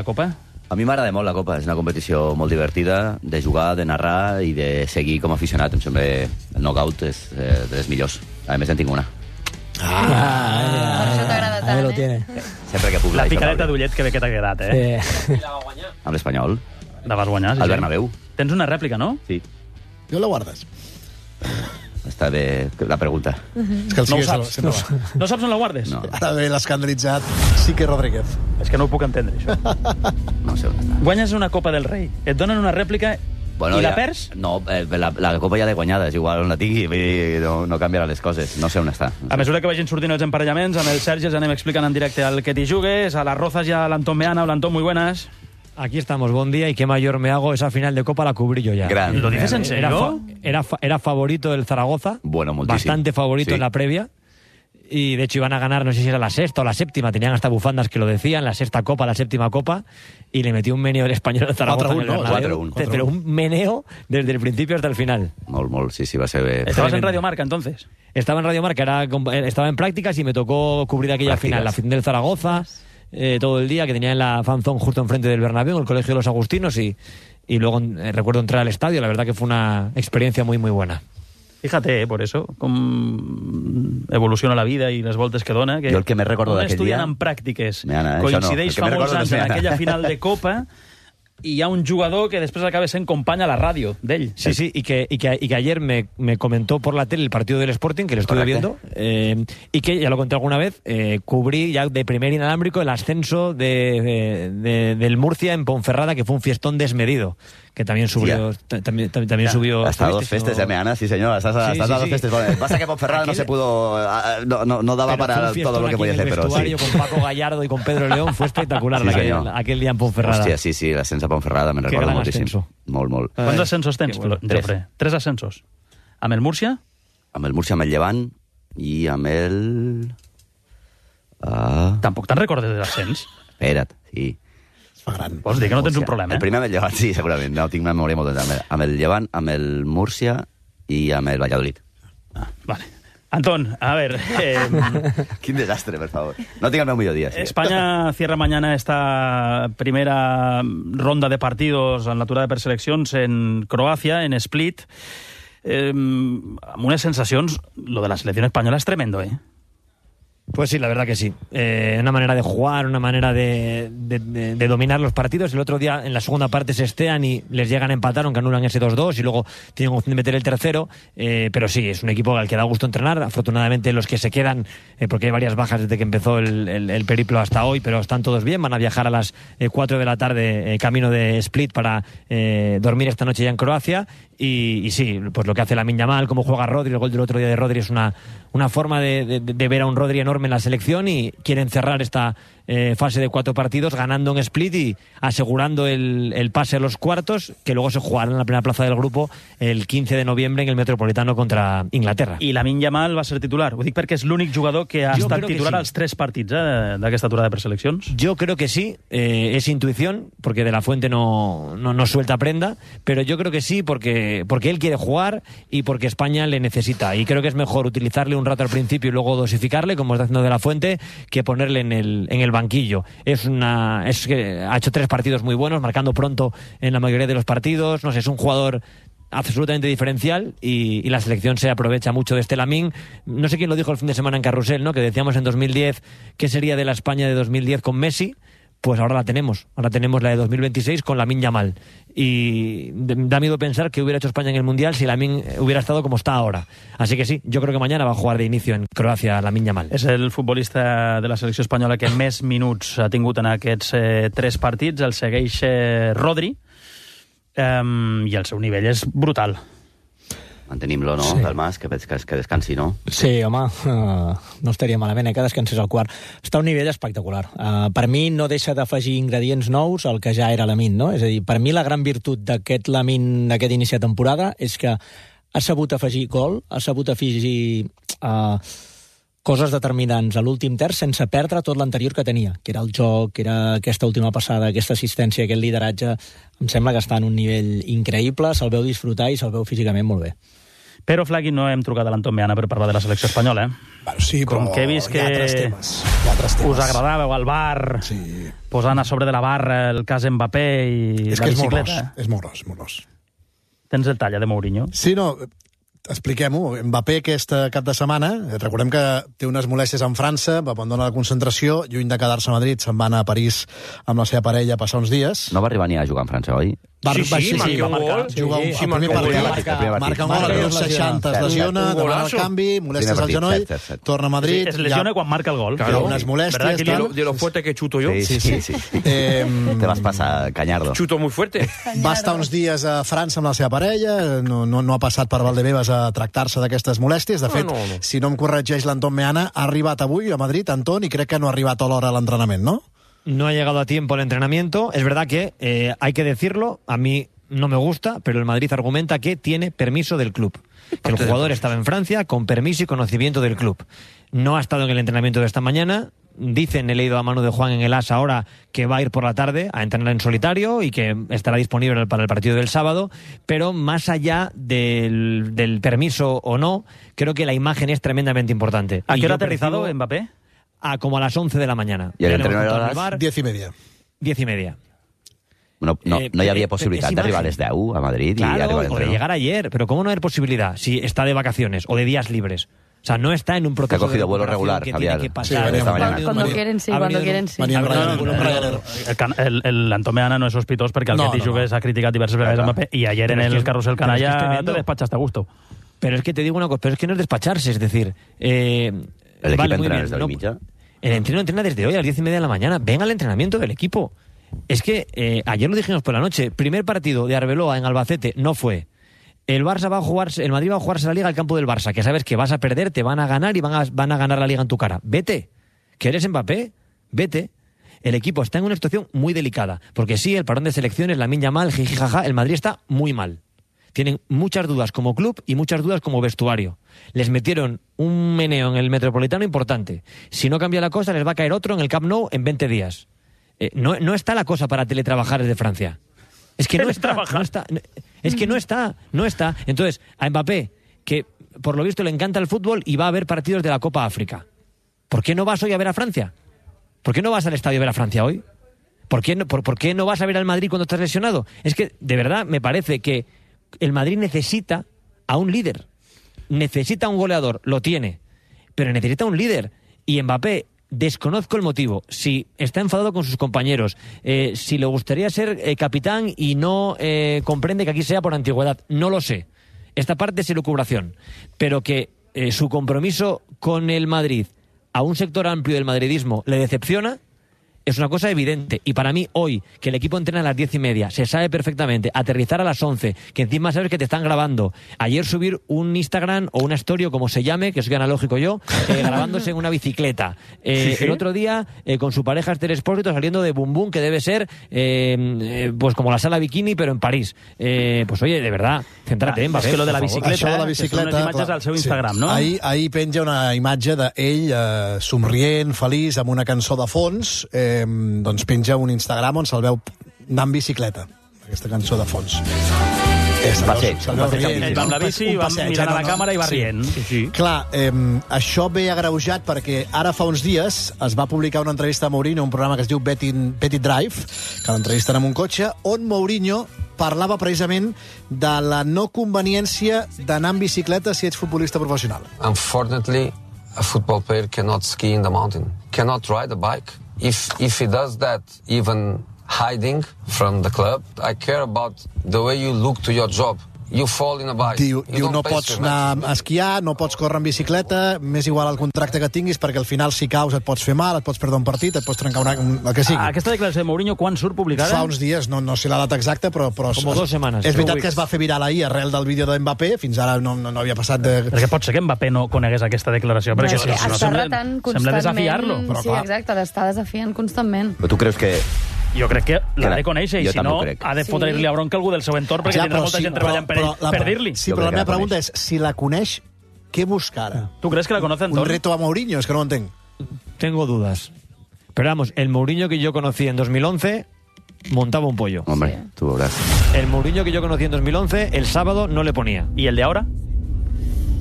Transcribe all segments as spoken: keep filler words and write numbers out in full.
La Copa? A mi m'agrada molt la Copa, és una competició molt divertida, de jugar, de narrar i de seguir com a aficionat. Em sembla que el knockout és eh, de les millors. A més, en tinc una. Ah, ah, per això t'agrada tant, ahí lo eh? tiene. Sempre que puc La la picadeta d'ullet que bé que t'ha quedat, eh? Sí. I la va guanyar. Amb l'Espanyol, La vas guanyar, sí, al sí. Bernabéu. Tens una rèplica, no? Sí, Jo la guardes. està bé la pregunta. És que el No ho Sique saps. sempre va. No saps on la guardes? No, Ara ve l'escandalitzat Sique Rodríguez. És que no ho puc entendre, això. no sé on està. Guanyes una Copa del Rei, et donen una rèplica i la ja- perds? No, eh, la, la Copa ja l'he guanyada, és igual on la tingui, vull dir, no, no canviarà les coses. No sé on està. No A sé. mesura que vagin sortint els emparellaments, amb el Sergi els anem explicant en directe al que t'hi jugues, a las Rozas y a l'Antón Meana. Hola, Antón, muy buenas. Aquí estamos, buen día, y qué mayor me hago, esa final de Copa la cubrí yo ya. Gran. ¿Lo dices en Era, serio? fa- era, fa- era favorito del Zaragoza, Bueno, moltíssim. bastante favorito Sí. en la previa, y de hecho iban a ganar, no sé si era la sexta o la séptima, tenían hasta bufandas que lo decían, la sexta Copa, la séptima Copa, y le metió un meneo el español al Zaragoza cuatro en el uno, ¿no? Bernabéu. cuatro uno. Pero un meneo desde el principio hasta el final. Molt, molt, sí, sí, va ser... Estabas en Tremendo. Radio Marca, entonces. Estaba en Radio Marca, era, estaba en prácticas y me tocó cubrir aquella Prácticas. final, la final del Zaragoza, eh, todo el día, que tenía en la fanzón justo enfrente del Bernabéu, en el Colegio de los Agustinos, y, y luego eh, recuerdo entrar al estadio, la verdad que fue una experiencia muy, muy buena. Fíjate, eh, por eso, com evoluciona la vida i les voltes que dona. Que Jo el que més recordo un d'aquell estudiant dia- en pràctiques Meana, això no. coincideix El que més fa molts recordo anys és en Meana. aquella final de Copa i hi ha un jugador que després acaba sent company a la ràdio d'ell. Sí, sí, y que, y que, y que ayer me, me comentó por la tele el partido del Sporting, que lo estuve Correcto. viendo, eh, y que, ya lo conté alguna vez, eh, cubrí ya de primer inalámbrico el ascenso de, de- de- del Murcia en Ponferrada, que fue un fiestón desmedido, que también subió... ta- También, también, también subió... Hasta dos ¿estuviste? festes, No- eh, Meana, sí, señor. Estás, Sí, estás sí, a dos sí. festes. Bueno, pasa que Ponferrada no Aquel- se pudo... ah, No, no, no daba Pero fue para un fiestón todo lo que aquí podía en el hacer, pero sí. vestuario con Paco Gallardo y con Pedro León, fue espectacular Sí, aquel, señor. aquel día en Ponferrada. Hòstia, sí, sí, l'ascens a Ponferrada, me'n Que recordo gran moltíssim. ascenso. Molt, molt. Quants Ai, ascensos tens, que bueno. Jofre? Tres. Tres ascensos. Amb el Múrcia? Amb el Múrcia, amb el Llevant i amb el... Ah, Tampoc te'n recordes de l'ascens? espera't, sí. Es fa gran. Vols dir que no tens un Múrcia. problema, El eh? primer amb el Llevant, sí, segurament. No, tinc una memòria molt de temps. Amb el Llevant, amb el Múrcia i amb el Valladolid. Ah, vale. Antón, a ver... Eh, Quin desastre, per favor. No tinc el meu millor dia, sí. España cierra mañana esta primera ronda de partidos en la aturada per seleccions en Croacia, en Split. Eh, amb unes sensacions, lo de la selección española es tremendo, ¿eh? Pues sí, la verdad que sí. Eh, una manera de jugar, una manera de, de, de, de dominar los partidos. El otro día, en la segunda parte, se estean y les llegan a empatar, aunque anulan ese dos dos, y luego tienen opción de meter el tercero. Eh, pero sí, es un equipo al que da gusto entrenar. Afortunadamente, los que se quedan, eh, porque hay varias bajas desde que empezó el, el, el periplo hasta hoy, pero están todos bien. Van a viajar a las eh, cuatro de la tarde, eh, camino de Split, para eh, dormir esta noche ya en Croacia. Y, y sí, pues lo que hace Lamine Yamal, cómo juega Rodri, el gol del otro día de Rodri es una, una forma de, de, de ver a un Rodri enorme en la selección, y quieren cerrar esta eh, fase de cuatro partidos ganando en Split y asegurando el, el pase a los cuartos, que luego se jugarán en la primera plaza del grupo el quince de noviembre en el Metropolitano contra Inglaterra. I Lamine Yamal va ser titular. Ho dic perquè és l'únic jugador que ha Jo estat creo que titular sí. als tres partits eh, d'aquesta aturada per seleccions. Yo creo que sí, eh, es intuición, porque de la Fuente no, no, no suelta prenda, pero yo creo que sí porque, porque él quiere jugar y porque España le necesita. Y creo que es mejor utilizarle un rato al principio y luego dosificarle, como está haciendo de la Fuente, que ponerle en el, en el banquillo. Es una, es que ha hecho tres partidos muy buenos, marcando pronto en la mayoría de los partidos. No sé, es un jugador absolutamente diferencial y, y la selección se aprovecha mucho de este Lamine. No sé quién lo dijo el fin de semana en Carrusel, ¿no? Que decíamos en dos mil diez qué sería de la España de dos mil diez con Messi. Pues ahora la tenemos. Ahora tenemos la de dos mil veintiséis con Lamine Yamal. Y da miedo pensar que hubiera hecho España en el Mundial si Lamine hubiera estado como está ahora. Así que sí, yo creo que mañana va a jugar de inicio en Croacia Lamine Yamal. És el futbolista de la selecció espanyola que més minuts ha tingut en aquests eh, tres partits. El segueix eh, Rodri, um, i el seu nivell és brutal. Mantenim-lo, no? Sí. Del Mas, que, que, que descansi, no? Sí, home, uh, no estaria malament, eh, que descansés al quart. Està a un nivell espectacular. Uh, per mi no deixa d'afegir ingredients nous al que ja era Lamine, no? És a dir, per mi la gran virtut d'aquest Lamine d'aquest inici de temporada és que ha sabut afegir gol, ha sabut afegir uh, coses determinants a l'últim terç sense perdre tot l'anterior que tenia, que era el joc, que era aquesta última passada, aquesta assistència, aquest lideratge. Em sembla que està en un nivell increïble, se'l veu disfrutar i se'l veu físicament molt bé. Però, Flaqui, no hem trucat a l'Anton Meana per parlar de la selecció espanyola, eh? Bueno, sí, però Com que he vist hi ha que altres temes. Hi ha altres temes. us agradàveu al bar, Sí. posant a sobre de la barra el cas Mbappé i És la que és molt bicicleta. gros, és molt gros, molt gros. Tens el talla de Mourinho? Sí, no, expliquem-ho. Mbappé aquest cap de setmana, recordem que té unes molèsties en França, va abandonar la concentració, lluny de quedar-se a Madrid, se'n va anar a París amb la seva parella a passar uns dies. No va arribar ni a jugar en França, oi? Va, Sí, va, sí, marca un gol. Juga un, Sí, el primer marca un partit, gol. marca, Marca- marca un gol, marca al i minut es lesiona. seixanta es lesiona, Un demana el golazo. canvi, molèsties Primer al genoll, partit, set, set, set. torna a Madrid... Es lesiona ja- quan marca el gol. Claro, unas molestias, ¿Verdad, De Kilian? lo, de lo fuerte que chuto yo. Sí, sí, sí. Eh, Te vas passar, Cañardo. Chuto muy fuerte. va estar uns dies a França amb la seva parella, no, no, no ha passat per Valdebebas a tractar-se d'aquestes molèsties. De fet, no, no. si no em corregeix l'Anton Meana, ha arribat avui a Madrid, Anton, i crec que no ha arribat a l'hora a l'entrenament, no? No ha llegado a tiempo el entrenamiento. Es verdad que, eh, hay que decirlo, a mí no me gusta, pero el Madrid argumenta que tiene permiso del club. Que el jugador estaba en Francia con permiso y conocimiento del club. No ha estado en el entrenamiento de esta mañana. Dicen, he leído a Manu de Juan en el AS ahora, que va a ir por la tarde a entrenar en solitario y que estará disponible para el partido del sábado, pero más allá del, del permiso o no, creo que la imagen es tremendamente importante. ¿A Y qué hora ha yo aterrizado percibo Mbappé? A como a las once de la mañana. ¿Y el Ya le hemos entrenador contado a en el las bar, Diez i media. diez y media. No, no, Eh, no hi havia eh, possibilitat és d'arribar a imagen. les deu a Madrid i Claro, arribar a o de l'entrenador. llegar ayer, pero ¿cómo no hay posibilidad si está de vacaciones o de días libres? O sea, no está en un proceso Que ha cogido de vuelo recuperación regular, que Javier. tiene que Sí, pasar. venía esta mañana. mañana. Cuando Venia- quieren, sí, ha cuando venido- quieren, sí. venia amb Ha venido Ryanair. con un amb Ryanair. Ryanair. El, can- el, el l'Anton Meana no és sospitós perquè el No, que no, Tijugues no. ha criticat diverses vegades a Clar, Mbappé i ayer en Pero es el que- carrusel pero es que es canalla tremendo. te despachaste a gusto. Pero es que te digo una cosa, pero es que no es despacharse, es decir, eh, El equipo vale, muy entrena bien, desde no- hoy mitja. el entreno entrena desde hoy a las diez y media de la mañana. Ven al entrenamiento del equipo. Es que eh, ayer lo dijimos por la noche. Primer partido de Arbeloa en Albacete no fue. El Barça va a jugarse, el Madrid va a jugarse la Liga al campo del Barça, que sabes que vas a perder, te van a ganar y van a, van a ganar la Liga en tu cara. Vete. ¿Que eres Mbappé? Vete. El equipo está en una situación muy delicada. Porque sí, el parón de selecciones, Lamine Yamal, jiji jaja, el Madrid está muy mal. Tienen muchas dudas como club y muchas dudas como vestuario. Les metieron un meneo en el Metropolitano importante. Si no cambia la cosa, les va a caer otro en el Camp Nou en veinte días. Eh, no, no está la cosa para teletrabajar desde Francia. Es que no está, no está. no- Es que no está, no está. Entonces, a Mbappé, que por lo visto le encanta el fútbol y va a ver partidos de la Copa África. ¿Por qué no vas hoy a ver a Francia? ¿Por qué no vas al estadio a ver a Francia hoy? ¿Por qué no, por, por qué no vas a ver al Madrid cuando estás lesionado? Es que, de verdad, me parece que el Madrid necesita a un líder. Necesita un goleador, lo tiene. Pero necesita un líder. Y Mbappé, desconozco el motivo. Si está enfadado con sus compañeros, eh, si le gustaría ser eh, capitán y no eh, comprende que aquí sea por antigüedad, no lo sé. Esta parte es elucubración. Pero que eh, su compromiso con el Madrid a un sector amplio del madridismo le decepciona, es una cosa evidente. Y para mí, hoy, que el equipo entrena a las diez y media, se sabe perfectamente, aterrizar a las once, que encima sabes que te están grabando, ayer subir un Instagram o una story, o como se llame, que soy analógico yo, eh, grabándose en una bicicleta. Eh, Sí, sí. El otro día, eh, con su pareja Esther Espósito, saliendo de Bum Bum, que debe ser, eh, eh, pues como la sala bikini, pero en París. Eh, pues oye, de verdad, céntrate, Ah, Mbappé, és que lo de la por favor. bicicleta, Això de la que són bicicleta... unes imatges clar, al seu Instagram, no? Ahir, ahir penja una imatge d'ell eh, somrient, feliç, amb una cançó de fons, eh, doncs penja un Instagram on se'l veu anar en bicicleta, aquesta cançó de fons. Eh, se'l Passeig, veu- se'l un veu passeig amb rient, bici, Ell va amb la un bici, va passeig, mirant eh, a la no, no. càmera i va Sí. rient. Sí, sí. Clar, eh, això ve agreujat perquè ara fa uns dies es va publicar una entrevista a Mourinho, un programa que es diu Betting, Petit Drive, que l'entrevisten amb un cotxe, on Mourinho parlava precisament de la no conveniència d'anar en bicicleta si ets futbolista professional. Unfortunately, a football player cannot ski in the mountain, cannot ride a bike. If if he does that, even hiding from the club, I care about the way you look to your job. You fall in a bike. Diu, You diu don't no pace pots your anar matches. a esquiar, no pots córrer en bicicleta, m'és igual el contracte que tinguis, perquè al final si caus et pots fer mal, et pots perdre un partit, et pots trencar una, un, el que sigui. Aquesta declaració de Mourinho, quan surt publicada? Fa uns dies, no, no sé la data exacta, però... però Com dos setmanes. És Two veritat weeks. que es va fer viral ahir arrel del vídeo de Mbappé, fins ara no, no, no havia passat de... Perquè pot ser que Mbappé no conegués aquesta declaració, perquè és si, que si no està sembla, retant sembla constantment. desafiar-lo. Però Sí, clar. exacte, l'està desafiant constantment. Però tu creus que... Jo crec que l'ha la- de conèixer i jo si també no ho crec. ha de Sí. fotre-li a bronca algú del seu entorn perquè Ja, tindrà però molta sí, gent però- treballant per, però ell, la- per dir-li. Sí, Jo però la crec que meva la pregunta coneix. és, si la coneix, què busca ara? Tu creus que la coneix Un entorn? reto a Mourinho? És que no ho entenc. Tengo dudas. Pero vamos, el Mourinho que yo conocí en dos mil once montaba un pollo. Hombre, Sí. tu veuràs. El Mourinho que yo conocí en dos mil once, el sábado no le ponía. ¿Y el de ahora?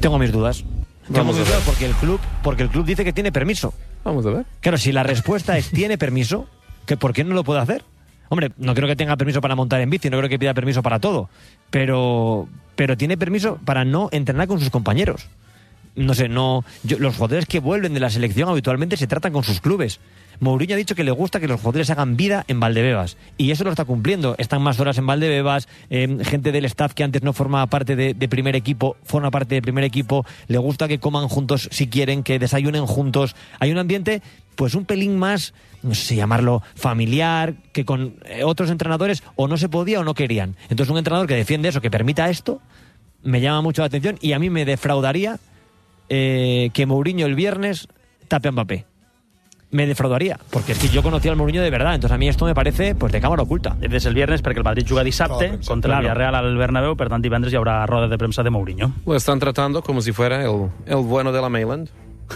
Tengo mis dudas. Tengo Vamos mis a ver. dudas porque el club, porque el club dice que tiene permiso. Vamos a ver. Claro, si la respuesta es tiene permiso, ¿que ¿por qué no lo puede hacer? Hombre, no creo que tenga permiso para montar en bici, no creo que pida permiso para todo, pero, pero tiene permiso para no entrenar con sus compañeros. No sé, no. Yo, los jugadores que vuelven de la selección habitualmente se tratan con sus clubes. Mourinho ha dicho que le gusta que los jugadores hagan vida en Valdebebas y eso lo está cumpliendo. Están más horas en Valdebebas, eh, gente del staff que antes no formaba parte de, de primer equipo, forma parte del primer equipo, le gusta que coman juntos si quieren, que desayunen juntos. Hay un ambiente pues un pelín más, no sé si llamarlo familiar, que con eh, otros entrenadores o no se podía o no querían. Entonces un entrenador que defiende eso, que permita esto, me llama mucho la atención y a mí me defraudaría eh, que Mourinho el viernes tape a Mbappé. Me defraudaría, porque es que yo conocía al Mourinho de verdad, entonces a mí esto me parece pues de cámara oculta. Des el viernes perquè el Madrid juga dissabte Claro, contra el claro. Villarreal al Bernabéu, per tant divendres hi haurà roda de premsa de Mourinho. Lo están tratando como si fuera el, el bueno de la Mainland.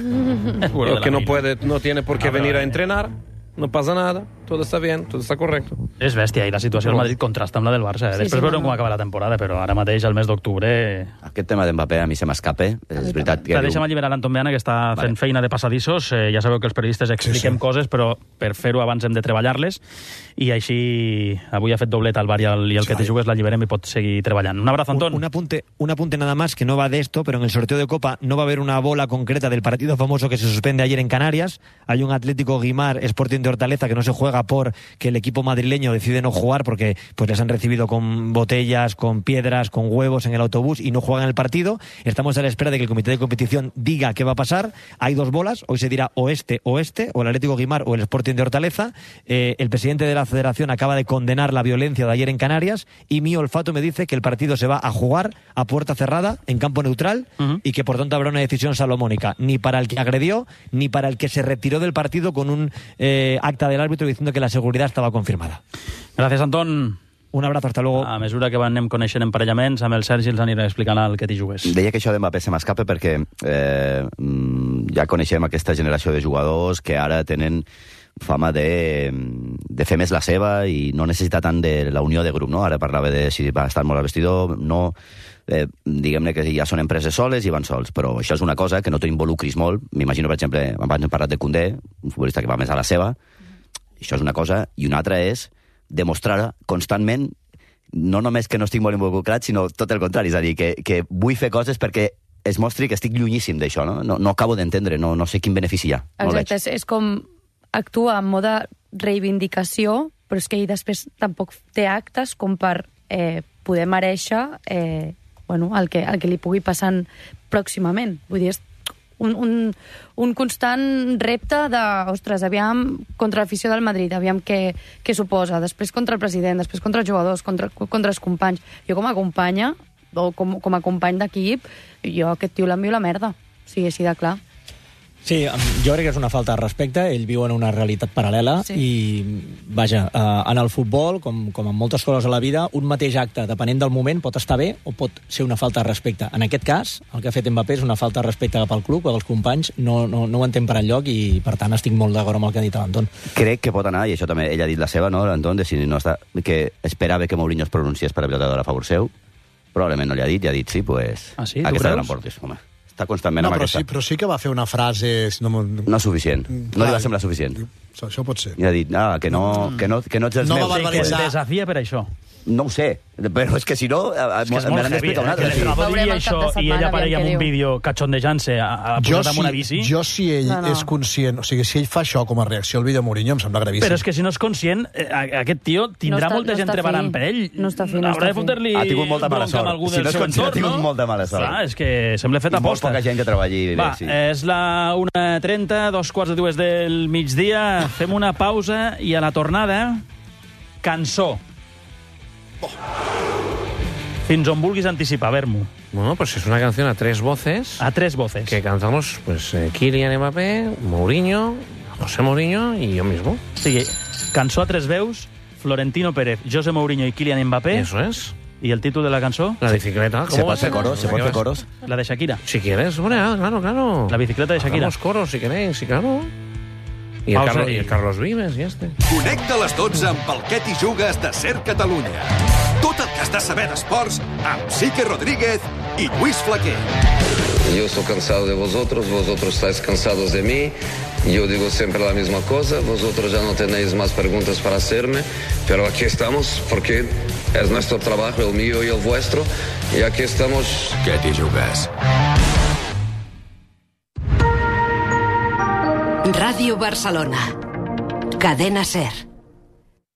Bueno, El que no de la puede, no tiene por qué Ah, pero, venir a eh. entrenar, no pasa nada, todo está bien, todo está correcto. És bèstia, i la situació del Però- Madrid contrasta amb la del Barça. Eh? Sí, Després sí, veurem no, no. com acaba la temporada, però ara mateix, al mes d'octubre... Aquest tema d'Mbappé a mi se m'escapa. És veritat que... Clar, deixa'm alliberar l'Anton Meana, que està Vale. fent feina de passadissos. Eh, ja sabeu que els periodistes expliquem sí. coses, però per fer-ho abans hem de treballar-les. I així, avui ha fet doblet al bar i el, i el que te jugues l'alliberem i pot seguir treballant. Un abrazo, Anton. Un, un apunte, un apunte nada más que no va de esto, pero en el sorteo de Copa no va a haber una bola concreta del partido famoso que se suspende ayer en Canarias. Hay un Atlético Guimar Sporting de Hortaleza que no se juega por que el equipo madrileño decide no jugar porque pues les han recibido con botellas, con piedras, con huevos en el autobús y no juegan el partido. Estamos a la espera de que el comité de competición diga qué va a pasar. Hay dos bolas, hoy se dirá o este o este, o el Atlético Guimar o el Sporting de Hortaleza. Eh, el presidente de la federación acaba de condenar la violencia de ayer en Canarias y mi olfato me dice que el partido se va a jugar a puerta cerrada, en campo neutral, Ujú. y que por tanto habrá una decisión salomónica, ni para el que agredió, ni para el que se retiró del partido con un eh, acta del árbitro diciendo que la seguridad estaba confirmada. Gràcies, Anton. Un abrazo, hasta luego. A mesura que van anem coneixent emparellaments, amb el Sergi els aniré explicant el que t'hi jugues. Deia que això d'Mbappé se m'escapa perquè eh, mm, ja coneixem aquesta generació de jugadors que ara tenen fama de, de fer més la seva i no necessita tant de la unió de grup, no? Ara parlava de si va estar molt al vestidor, no... Eh, diguem-ne que ja són empreses soles i van sols, però això és una cosa que no t'involucris molt. M'imagino, per exemple, abans hem parlat de Koundé, un futbolista que va més a la seva. Això és una cosa, i una altra és demostrar constantment no només que no estic molt involucrat, sinó tot el contrari, és a dir, que, que vull fer coses perquè es mostri que estic llunyíssim d'això, no? No, no acabo d'entendre, no, no sé quin benefici hi ha. No el veig. Exacte, és, és com actua en mode reivindicació, però és que ell després tampoc té actes com per eh, poder mereixer eh, bueno, el, que, el que li pugui passar pròximament. Vull dir, és un, un, un constant repte de, ostres, aviam contra l'afició del Madrid, aviam què, què suposa, després contra el president, després contra els jugadors, contra, contra els companys. Jo com a companya, o com, com a company d'equip, jo aquest tio l'envio a la merda. O sigui, així de clar. Sí, jo crec que és una falta de respecte. Ell viu en una realitat paral·lela Sí. i, vaja, eh, en el futbol, com, com en moltes coses a la vida, un mateix acte, depenent del moment, pot estar bé o pot ser una falta de respecte. En aquest cas, el que ha fet Mbappé és una falta de respecte cap al club, cap als companys, no, no, no ho entenc per enlloc i, per tant, estic molt d'acord amb el que ha dit l'Anton. Crec que pot anar, i això també ell ha dit la seva, no, l'Anton, de si no està, que esperava que Mourinho es pronunciés per la pilota d'or a favor seu. Probablement no li ha dit, i ha dit sí, pues, Ah, sí? Tu aquesta creus? gran portis, home. Està constantment No, amb però aquesta. sí, però sí que va fer una frase... No, m'ho- No és suficient. No li va semblar suficient. Això, això pot ser. I ha dit, ah, que no, que no, que no ets els No va meus. Sí, que es verbalitzar. desafia per això. No ho sé, però és que si no, És que és me molt n'han heavy, d'explicar eh? un Que altre. sí. l'entrenador Veurem digui el cap això de i setmana, ell aparella aviam amb què un diu. vídeo cachondejant-se a, a Jo posat amb si, una bici. jo si ell No, no. és conscient, o sigui, si ell fa això com a reacció al vídeo Mourinho, em sembla gravíssim. Però és que si no és conscient, eh, aquest tio tindrà No està- molta no gent està treballant fi. per ell. No està fi, no Haurà de està fi. fotre-li Ha tingut molta mala bronca amb sort. algú Si del no és seu conscient, ha entorn, tingut no? molta mala sort. Clar, és que sembla fet I a molt posta. poca gent que treballi Va, bé, sí. és la una trenta, dos quarts de dues del migdia. Fem una pausa i a la tornada, cançó. Fins on vulguis anticipar, Vermo. Bueno, pues es una canción a tres voces A tres voces. que cantamos pues eh, Kylian Mbappé, Mourinho, José Mourinho y yo mismo. O sigui, cançó a tres veus, Florentino Pérez, José Mourinho i Kylian Mbappé. Eso es. I el títol de la cançó? La bicicleta. Se ¿cómo pot fer va a ser? coros, se pot fer coros. La de Shakira. Si quieres, hombre, ah, claro, claro. La bicicleta de Shakira. Hagamos coros si queréis, sí, claro. Y el, Pausa Carlos, i- y el Carlos Vives y este. Connecta a les dotze amb el Què t'hi jugues de Ser Catalunya. Tot el que has de saber d'esports amb Sique Rodríguez i Lluís Flaquer. Yo estoy cansado de vosotros, vosotros estáis cansados de mí. Yo digo siempre la misma cosa, vosotros ya no tenéis más preguntas para hacerme, pero aquí estamos porque es nuestro trabajo, el mío y el vuestro, y aquí estamos. Què t'hi jugues? Ràdio Barcelona. Cadena SER.